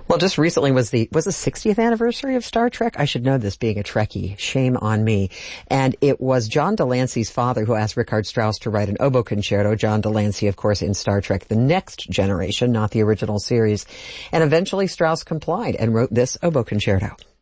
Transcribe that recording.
Well, just recently was the 60th anniversary of Star Trek. I should know this, being a Trekkie. Shame on me. And it was John Delancey's father who asked Richard Strauss to write an oboe concerto. John Delancey, of course, in Star Trek The Next Generation, not the original series. And eventually Strauss complied and wrote this oboe concerto.